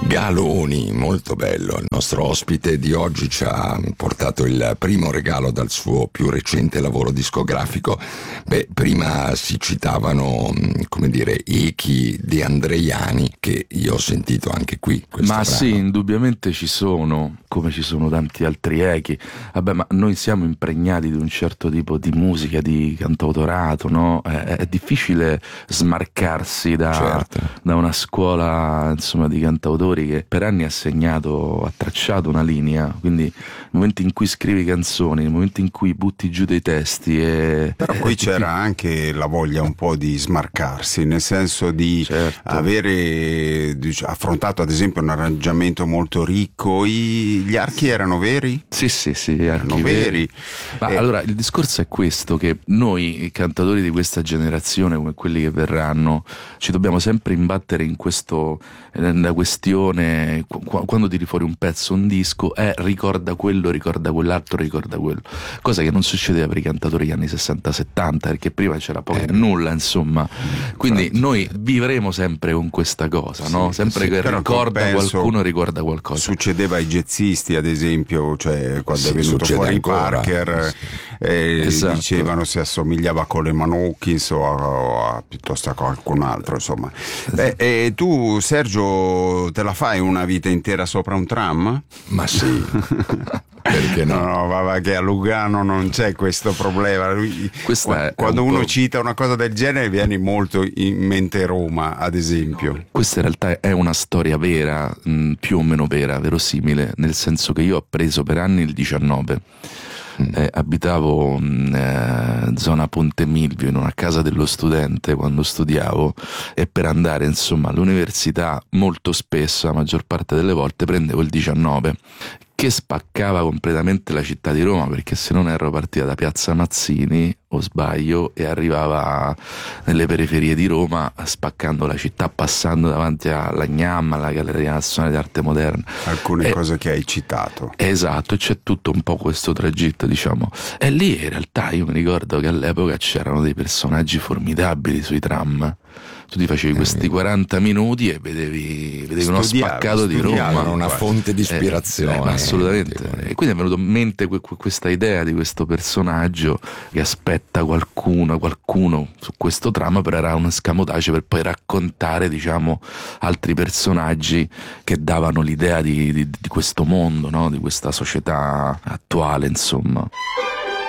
Galoni, molto bello. Il nostro ospite di oggi ci ha portato il primo regalo dal suo più recente lavoro discografico. Prima si citavano, come dire, echi De Andreiani, che io ho sentito anche qui. Ma brano. sì, indubbiamente ci sono, come ci sono tanti altri echi. Vabbè, ma noi siamo impregnati di un certo tipo di musica, di cantautorato, no? È difficile smarcarsi da una scuola, insomma, di cantautori che per anni ha tracciato una linea, quindi nel momento in cui scrivi canzoni, nel momento in cui butti giù dei testi però qui c'era anche la voglia un po' di smarcarsi, nel senso di avere affrontato ad esempio un arrangiamento molto ricco. Gli archi erano veri? Sì, erano veri. Ma allora il discorso è questo, che noi i cantatori di questa generazione, come quelli che verranno, ci dobbiamo sempre imbattere in nella questione, quando tiri fuori un pezzo, un disco, ricorda quello, ricorda quell'altro, ricorda quello, cosa che non succedeva per i cantatori degli anni 60-70, perché prima c'era poco e nulla, insomma. Quindi noi vivremo sempre con questa cosa, no? Sempre che ricorda qualcuno, ricorda qualcosa. Succedeva ai jazzisti, ad esempio, cioè quando è venuto fuori ancora. Parker, dicevano se assomigliava a Coleman Hawkins o piuttosto a qualcun altro, insomma. E tu, Sergio, te la fai una vita intera sopra un tram? Ma sì. Perché no? No, va, che a Lugano non c'è questo problema. Quando uno cita una cosa del genere viene molto in mente Roma, ad esempio. Questa in realtà è una storia vera, più o meno vera, verosimile, nel senso che io ho preso per anni il 19. Abitavo in zona Ponte Milvio, in una casa dello studente quando studiavo, e per andare insomma all'università molto spesso, la maggior parte delle volte, prendevo il 19, che spaccava completamente la città di Roma, perché se non ero partita da Piazza Mazzini, o sbaglio, e arrivava nelle periferie di Roma spaccando la città, passando davanti alla Gnam, alla Galleria Nazionale d'Arte Moderna. Alcune cose che hai citato. Esatto, c'è tutto un po' questo tragitto, diciamo. E lì in realtà io mi ricordo che all'epoca c'erano dei personaggi formidabili sui tram. Tu ti facevi questi 40 minuti e vedevi uno spaccato di Roma. Una fonte di ispirazione. Assolutamente. E quindi è venuto in mente questa idea di questo personaggio che aspetta qualcuno su questo tram, però era un escamotage per poi raccontare, diciamo, altri personaggi che davano l'idea di questo mondo, no? Di questa società attuale, insomma.